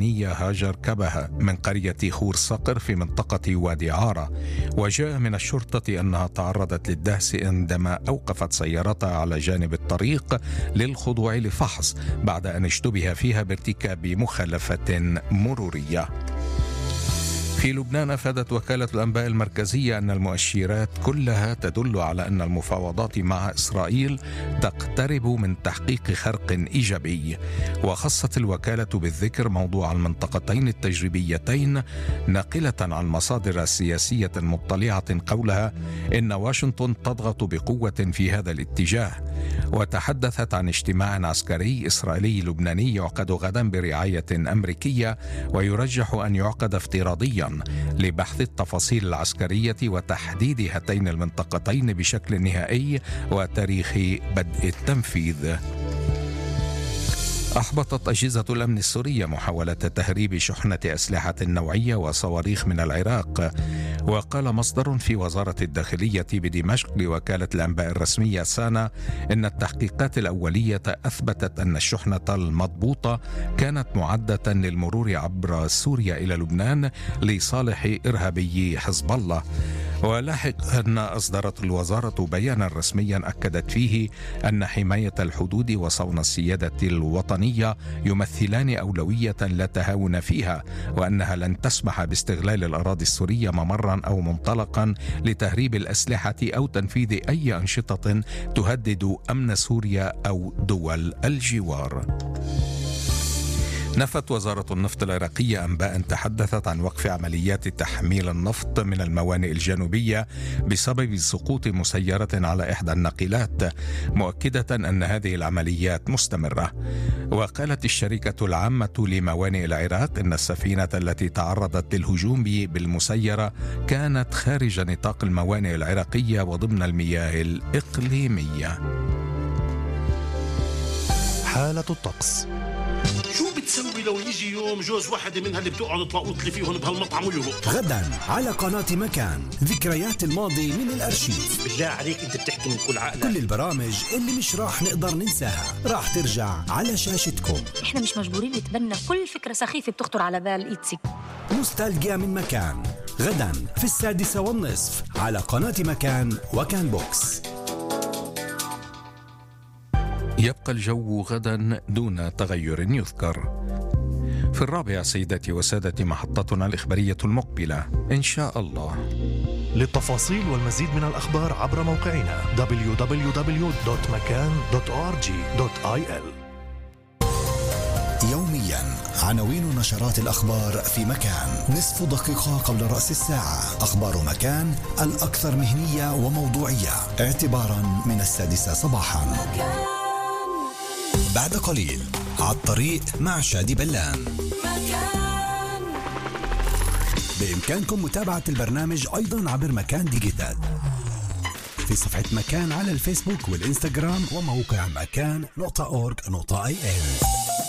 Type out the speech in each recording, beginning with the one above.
اللبنانية هاجر كبهة من قرية خور صقر في منطقة وادي عارة، وجاء من الشرطة أنها تعرضت للدهس عندما أوقفت سيارتها على جانب الطريق للخضوع لفحص بعد أن اشتبه فيها بارتكاب مخالفة مرورية. في لبنان أفادت وكالة الأنباء المركزية أن المؤشرات كلها تدل على أن المفاوضات مع إسرائيل تقترب من تحقيق خرق إيجابي، وخصت الوكالة بالذكر موضوع المنطقتين التجريبيتين، ناقلة عن مصادر سياسية مطلعة قولها إن واشنطن تضغط بقوة في هذا الاتجاه، وتحدثت عن اجتماع عسكري إسرائيلي لبناني يعقد غدا برعاية أمريكية، ويرجح أن يعقد افتراضيا لبحث التفاصيل العسكرية وتحديد هاتين المنطقتين بشكل نهائي وتاريخ بدء التنفيذ. أحبطت أجهزة الأمن السورية محاولة تهريب شحنة أسلحة نوعية وصواريخ من العراق، وقال مصدر في وزارة الداخلية بدمشق لوكالة الأنباء الرسمية سانا إن التحقيقات الأولية أثبتت أن الشحنة المضبوطة كانت معدة للمرور عبر سوريا إلى لبنان لصالح إرهابي حزب الله. ولاحقا أصدرت الوزارة بيانا رسميا أكدت فيه أن حماية الحدود وصون السيادة الوطنية يمثلان أولوية لا تهاون فيها، وأنها لن تسمح باستغلال الأراضي السورية ممرا أو منطلقا لتهريب الأسلحة أو تنفيذ أي أنشطة تهدد أمن سوريا أو دول الجوار. نفت وزارة النفط العراقية أنباء تحدثت عن وقف عمليات تحميل النفط من الموانئ الجنوبية بسبب سقوط مسيرة على إحدى الناقلات، مؤكدة أن هذه العمليات مستمرة. وقالت الشركة العامة لموانئ العراق إن السفينة التي تعرضت للهجوم بالمسيرة كانت خارج نطاق الموانئ العراقية وضمن المياه الإقليمية. حالة الطقس. شو بتسوي لو يجي يوم جوز واحدة منها اللي بتقعد تلاقوط لي فيهم بهالمطعم ويهرب؟ غدا على قناة مكان، ذكريات الماضي من الأرشيف. بالله عليك أنت بتحكي من كل عقلك. كل البرامج اللي مش راح نقدر ننساها راح ترجع على شاشتكم. احنا مش مجبورين نتبنى كل فكرة سخيفة بتخطر على بال إيتسي. نوستالجيا من مكان، غدا في 6:30 على قناة مكان وكان بوكس. يبقى الجو غدا دون تغير يذكر. في 4 سيداتي وسادتي محطتنا الإخبارية المقبلة إن شاء الله. للتفاصيل والمزيد من الأخبار عبر موقعنا www.makan.org.il. يوميا عناوين نشرات الأخبار في مكان، نصف دقيقة قبل رأس الساعة. أخبار مكان الأكثر مهنية وموضوعية اعتبارا من 6 صباحا. بعد قليل عالطريق مع شادي بلان. بإمكانكم متابعة البرنامج أيضا عبر مكان ديجيتال في صفحة مكان على الفيسبوك والإنستغرام وموقع مكان.org.il.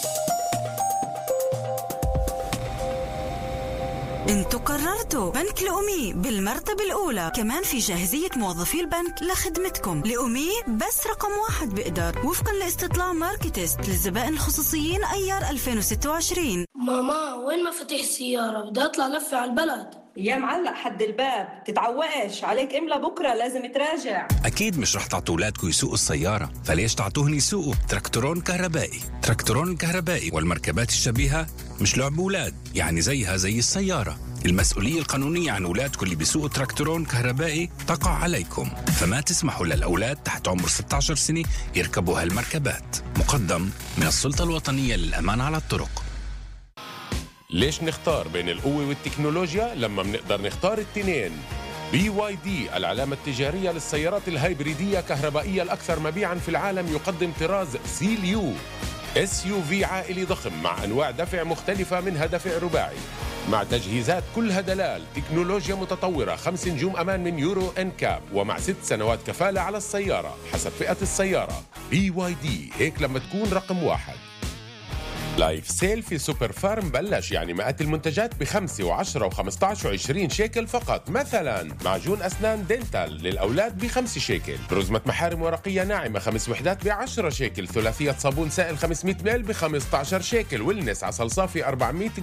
انتوا قررتوا بنك لأمي بالمرتبة الأولى، كمان في جاهزية موظفي البنك لخدمتكم. لأمي بس رقم 1 بقدر وفقا لاستطلاع ماركتست للزبائن الخصوصيين أيار 2026. ماما وين مفاتيح السيارة؟ بدي أطلع لفة على البلد. يا معلق حد الباب، تتعوقش عليك املا بكرة لازم تراجع. أكيد مش رح تعطوا أولادكم يسوقوا السيارة، فليش تعطوهن يسوقوا تراكتورون كهربائي. تراكتورون الكهربائي والمركبات الشبيهة مش لعب أولاد، يعني زيها زي السيارة. المسؤولية القانونية عن أولادكم اللي بيسوقوا تراكتورون كهربائي تقع عليكم، فما تسمحوا للأولاد تحت عمر 16 سنة يركبوا هالمركبات. مقدم من السلطة الوطنية للأمان على الطرق. ليش نختار بين القوة والتكنولوجيا لما بنقدر نختار التنين؟ BYD العلامة التجارية للسيارات الهايبريدية كهربائية الأكثر مبيعاً في العالم، يقدم طراز CLU SUV عائلي ضخم مع أنواع دفع مختلفة، منها دفع رباعي مع تجهيزات كلها دلال، تكنولوجيا متطورة، 5 نجوم أمان من يورو NCAP، ومع 6 سنوات كفالة على السيارة حسب فئة السيارة. BYD هيك لما تكون رقم 1. لايف سيل في سوبر فارم بلش، يعني مئات المنتجات ب5 و10 و15 و20 شيكل فقط. مثلا معجون أسنان دينتال للأولاد ب5 شيكل، رزمة محارم ورقية ناعمة 5 وحدات ب10 شيكل، ثلاثية صابون سائل 500 مل ب15 شيكل، ويلنس عسل صافي 400